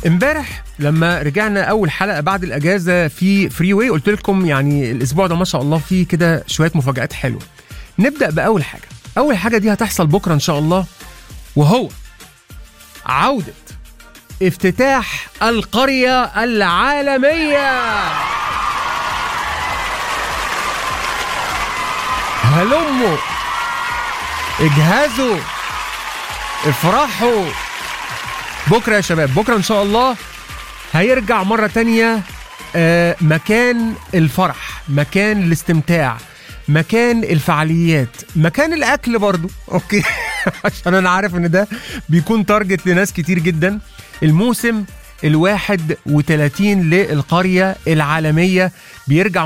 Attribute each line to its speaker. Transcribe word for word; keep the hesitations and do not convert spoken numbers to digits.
Speaker 1: امبارح لما رجعنا اول حلقه بعد الاجازه في فري واي قلت لكم يعني الاسبوع ده ما شاء الله فيه كده شويه مفاجآت حلوه. نبدا باول حاجه. اول حاجه دي هتحصل بكره ان شاء الله، وهو عوده افتتاح القريه العالميه. هلموا اجهزوا افرحوا بكرة يا شباب. بكرة ان شاء الله هيرجع مرة تانية آه مكان الفرح، مكان الاستمتاع، مكان الفعاليات، مكان الاكل برضو. اوكي عشان انا عارف ان ده بيكون تارجت لناس كتير جدا. الموسم الواحد وثلاثين للقرية العالمية بيرجع